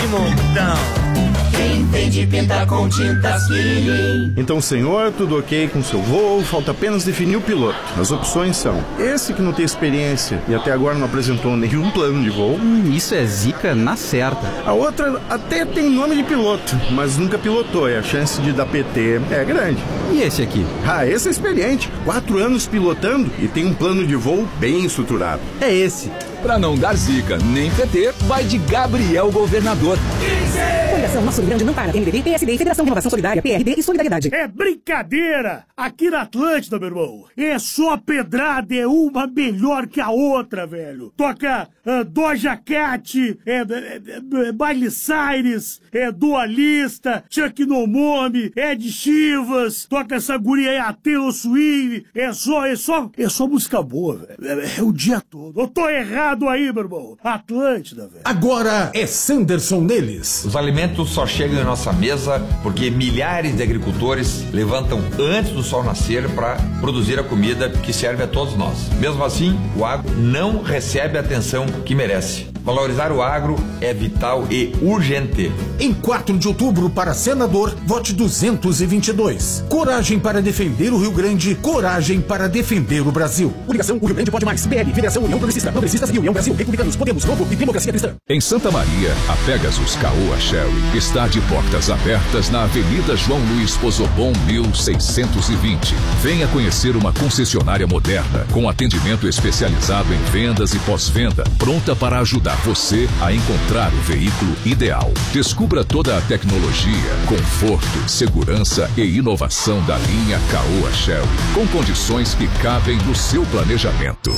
montão. Quem entende pinta com tintas Quili. Então, senhor, tudo ok com seu voo, falta apenas definir o piloto. As opções são: esse que não tem experiência e até agora não apresentou nenhum plano de voo. Isso é zica na certa. A outra até tem nome de piloto, mas nunca pilotou, e a chance de dar PT é grande. E esse aqui? Esse é experiente, 4 anos pilotando e tem um plano de voo bem estruturado. É esse. Pra não dar zica nem PT, vai de Gabriel Governador. Coligação Nosso Rio Grande não para. MDB, PSD, Federação de Renovação Solidária, PRD e Solidariedade. É brincadeira! Aqui na Atlântida, meu irmão, é só pedrada, é uma melhor que a outra, velho. Toca Doja Cat, Miley Cyrus, Dualista, Chuck Nomomi, Ed Chivas, toca essa guria aí, a Taylor Swift, é só música boa, velho. É o dia todo. Eu tô errado aí, meu irmão. Atlântida, velho. Agora é Sanderson neles. Os alimentos só chegam em nossa mesa porque milhares de agricultores levantam antes do sol nascer para produzir a comida que serve a todos nós. Mesmo assim, o agro não recebe a atenção que merece. Valorizar o agro é vital e urgente. Em 4 de outubro, para senador, vote 222. Coragem para defender o Rio Grande, coragem para defender o Brasil. Coligação O Rio Grande Pode Mais, PL, Federação União Progressista, Progressistas e União Brasil, Republicanos, Podemos, Novo e Democracia Cristã. Em Santa Maria, a Pegasus Caoa Sherry está de portas abertas na Avenida João Luiz Pozobon, 1620. Venha conhecer uma concessionária moderna, com atendimento especializado em vendas e pós-venda, pronta para ajudar você a encontrar o veículo ideal. Descubra toda a tecnologia, conforto, segurança e inovação da linha Caoa Sherry, com condições que cabem no seu planejamento.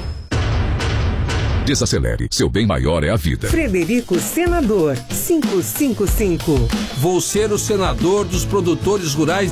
Desacelere, seu bem maior é a vida. Frederico Senador, 555. Vou ser o senador dos produtores rurais